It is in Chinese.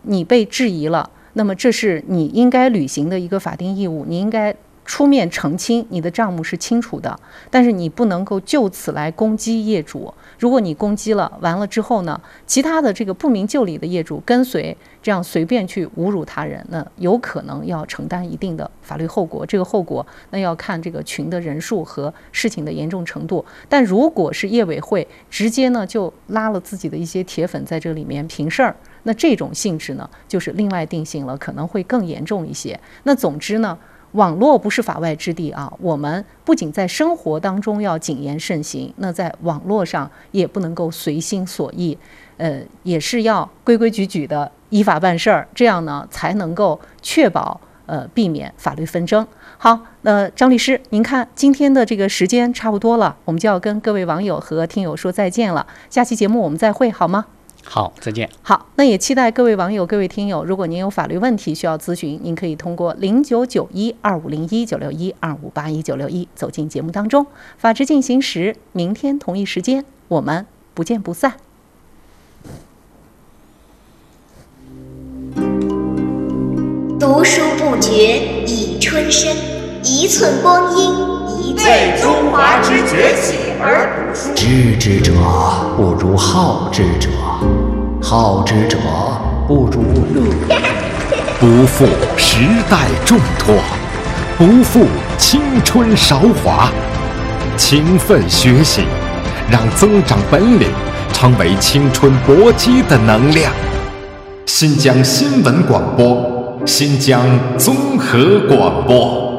你被质疑了，那么这是你应该履行的一个法定义务，你应该出面澄清你的账目是清楚的，但是你不能够就此来攻击业主。如果你攻击了，完了之后呢，其他的这个不明就里的业主跟随这样随便去侮辱他人，那有可能要承担一定的法律后果。这个后果那要看这个群的人数和事情的严重程度。但如果是业委会直接呢就拉了自己的一些铁粉在这里面平事儿，那这种性质呢就是另外定性了，可能会更严重一些。那总之呢，网络不是法外之地啊，我们不仅在生活当中要谨言慎行，那在网络上也不能够随心所欲，也是要规规矩矩的依法办事儿，这样呢才能够确保避免法律纷争。好，张律师，您看今天的这个时间差不多了，我们就要跟各位网友和听友说再见了，下期节目我们再会好吗？ 好，再见。 好，那也期待各位网友、各位听友，如果您有法律问题需要咨询，您可以通过09912501-961-2581-961走进节目当中。法治进行时，明天同一时间我们不见不散。 读书不觉已春深，一寸光阴一寸为中华之崛起而读书。 知之者不如好之者，好之者不如乐。不负时代重托，不负青春韶华。勤奋学习，让增长本领成为青春搏击的能量。新疆新闻广播，新疆综合广播。